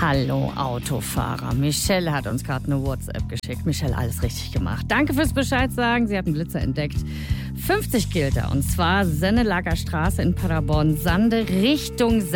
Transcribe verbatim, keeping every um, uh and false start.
Hallo Autofahrer. Michelle hat uns gerade eine WhatsApp geschickt. Michelle, alles richtig gemacht. Danke fürs Bescheid sagen. Sie hat einen Blitzer entdeckt. fünfzig gilt er. Und zwar Sennelager Straße in Paderborn-Sande Richtung